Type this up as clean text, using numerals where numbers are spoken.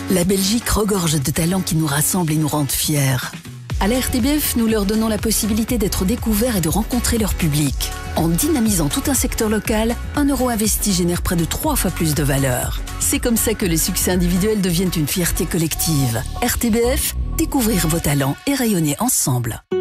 La Belgique regorge de talents qui nous rassemblent et nous rendent fiers. À la RTBF, nous leur donnons la possibilité d'être découverts et de rencontrer leur public. En dynamisant tout un secteur local, 1 euro investi génère près de 3 fois plus de valeur. C'est comme ça que les succès individuels deviennent une fierté collective. RTBF, découvrir vos talents et rayonner ensemble.